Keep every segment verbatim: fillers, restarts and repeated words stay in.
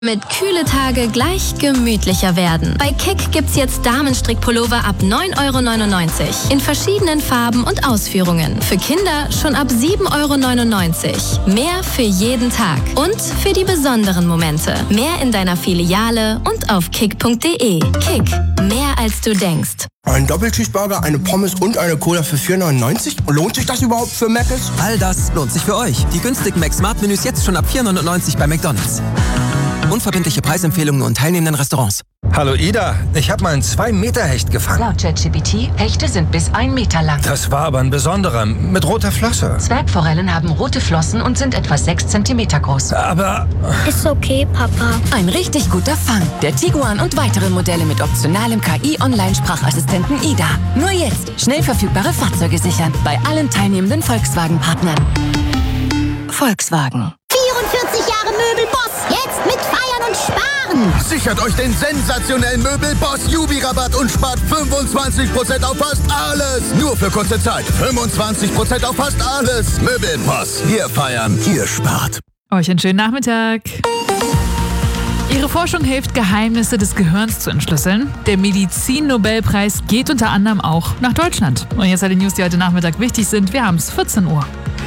Mit kühle Tage gleich gemütlicher werden. Bei Kick gibt's jetzt Damenstrickpullover ab neun Euro neunundneunzig. In verschiedenen Farben und Ausführungen. Für Kinder schon ab sieben Euro neunundneunzig. Mehr für jeden Tag. Und für die besonderen Momente. Mehr in deiner Filiale und auf kick punkt de. Kick. Mehr als du denkst. Ein Doppelcheeseburger, eine Pommes und eine Cola für vier neunundneunzig? Lohnt sich das überhaupt für Mc's? All das lohnt sich für euch. Die günstigen Mac-Smart-Menüs jetzt schon ab vier neunundneunzig bei McDonald's. Unverbindliche Preisempfehlungen und teilnehmenden Restaurants. Hallo Ida, ich habe mal einen zwei Meter Hecht gefangen. Laut ChatGPT, Hechte sind bis ein Meter lang. Das war aber ein besonderer, mit roter Flosse. Zwergforellen haben rote Flossen und sind etwa sechs Zentimeter groß. Aber... Ist okay, Papa. Ein richtig guter Fang. Der Tiguan und weitere Modelle mit optionalem K I-Online-Sprachassistenten Ida. Nur jetzt schnell verfügbare Fahrzeuge sichern. Bei allen teilnehmenden Volkswagen-Partnern. Volkswagen. vierundvierzig Jahre Möbelboss. Jetzt mit Feiern und Sparen. Sichert euch den sensationellen Möbelboss Jubi-Rabatt und spart fünfundzwanzig Prozent auf fast alles. Nur für kurze Zeit. fünfundzwanzig Prozent auf fast alles. Möbelboss. Wir feiern, ihr spart. Euch einen schönen Nachmittag. Ihre Forschung hilft, Geheimnisse des Gehirns zu entschlüsseln. Der Medizin-Nobelpreis geht unter anderem auch nach Deutschland. Und jetzt alle News, die heute Nachmittag wichtig sind. Wir haben es vierzehn Uhr.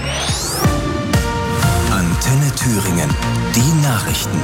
Antenne Thüringen. Die Nachrichten.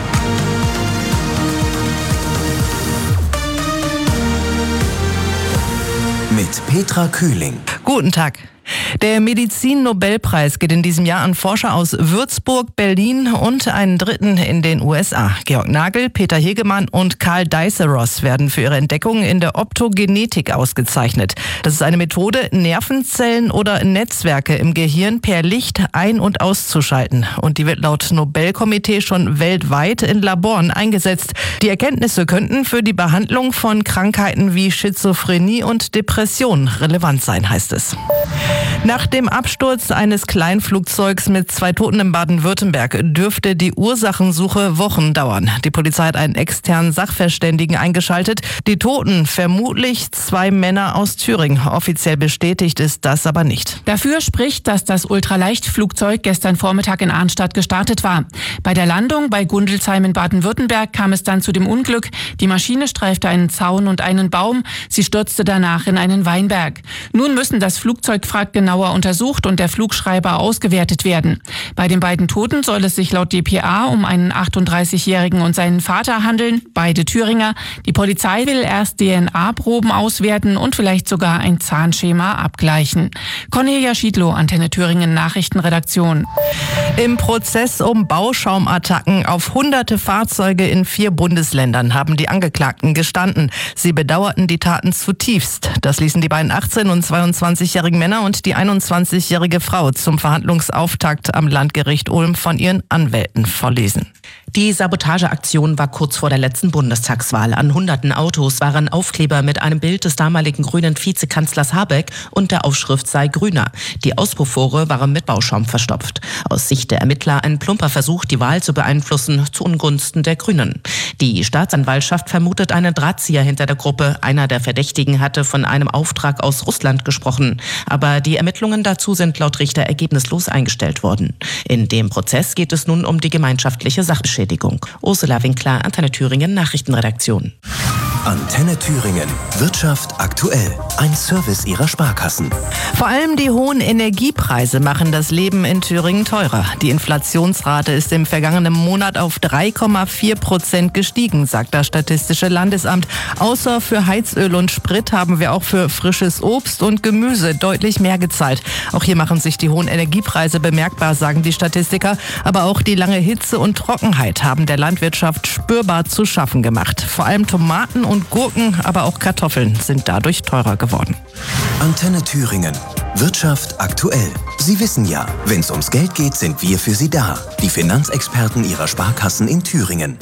Mit Petra Kühling. Guten Tag. Der Medizin-Nobelpreis geht in diesem Jahr an Forscher aus Würzburg, Berlin und einen dritten in den U S A. Georg Nagel, Peter Hegemann und Karl Diceros werden für ihre Entdeckungen in der Optogenetik ausgezeichnet. Das ist eine Methode, Nervenzellen oder Netzwerke im Gehirn per Licht ein- und auszuschalten. Und die wird laut Nobelkomitee schon weltweit in Laboren eingesetzt. Die Erkenntnisse könnten für die Behandlung von Krankheiten wie Schizophrenie und Depression relevant sein, heißt es. Nach dem Absturz eines Kleinflugzeugs mit zwei Toten in Baden-Württemberg dürfte die Ursachensuche Wochen dauern. Die Polizei hat einen externen Sachverständigen eingeschaltet. Die Toten vermutlich zwei Männer aus Thüringen. Offiziell bestätigt ist das aber nicht. Dafür spricht, dass das Ultraleichtflugzeug gestern Vormittag in Arnstadt gestartet war. Bei der Landung bei Gundelsheim in Baden-Württemberg kam es dann zu dem Unglück. Die Maschine streifte einen Zaun und einen Baum. Sie stürzte danach in einen Weinberg. Nun müssen das Flugzeugwrack genauer untersucht und der Flugschreiber ausgewertet werden. Bei den beiden Toten soll es sich laut D P A um einen achtunddreißigjährigen und seinen Vater handeln, beide Thüringer. Die Polizei will erst D N A-Proben auswerten und vielleicht sogar ein Zahnschema abgleichen. Cornelia Schiedlow, Antenne Thüringen Nachrichtenredaktion. Im Prozess um Bauschaumattacken auf hunderte Fahrzeuge in vier Bundesländern haben die Angeklagten gestanden. Sie bedauerten die Taten zutiefst. Das ließen die beiden achtzehn- und zweiundzwanzigjährigen Männer und die einundzwanzigjährige Frau zum Verhandlungsauftakt am Landgericht Ulm von ihren Anwälten vorlesen. Die Sabotageaktion war kurz vor der letzten Bundestagswahl. An hunderten Autos waren Aufkleber mit einem Bild des damaligen grünen Vizekanzlers Habeck und der Aufschrift sei grüner. Die Auspuffrohre waren mit Bauschaum verstopft. Aus Sicht der Ermittler ein plumper Versuch, die Wahl zu beeinflussen, zu Ungunsten der Grünen. Die Staatsanwaltschaft vermutet einen Drahtzieher hinter der Gruppe. Einer der Verdächtigen hatte von einem Auftrag aus Russland gesprochen. Aber die Ermittlungen dazu sind laut Richter ergebnislos eingestellt worden. In dem Prozess geht es nun um die gemeinschaftliche Sachbeschädigung. Ursula Winkler, Antenne Thüringen Nachrichtenredaktion. Antenne Thüringen. Wirtschaft aktuell. Ein Service ihrer Sparkassen. Vor allem die hohen Energiepreise machen das Leben in Thüringen teurer. Die Inflationsrate ist im vergangenen Monat auf drei Komma vier Prozent gestiegen, sagt das Statistische Landesamt. Außer für Heizöl und Sprit haben wir auch für frisches Obst und Gemüse deutlich mehr gezahlt. Auch hier machen sich die hohen Energiepreise bemerkbar, sagen die Statistiker. Aber auch die lange Hitze und Trockenheit haben der Landwirtschaft spürbar zu schaffen gemacht. Vor allem Tomaten und Gurken, aber auch Kartoffeln sind dadurch teurer geworden. Antenne Thüringen. Wirtschaft aktuell. Sie wissen ja, wenn es ums Geld geht, sind wir für Sie da. Die Finanzexperten Ihrer Sparkassen in Thüringen.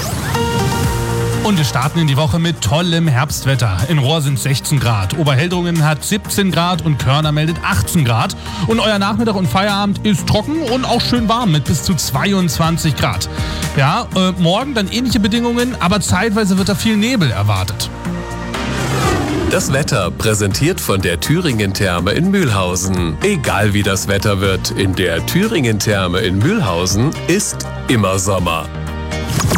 Und wir starten in die Woche mit tollem Herbstwetter. In Rohr sind sechzehn Grad, Oberheldrungen hat siebzehn Grad und Körner meldet achtzehn Grad. Und euer Nachmittag und Feierabend ist trocken und auch schön warm mit bis zu zweiundzwanzig Grad. Ja, äh, morgen dann ähnliche Bedingungen, aber zeitweise wird da viel Nebel erwartet. Das Wetter präsentiert von der Thüringen-Therme in Mühlhausen. Egal wie das Wetter wird, in der Thüringen-Therme in Mühlhausen ist immer Sommer.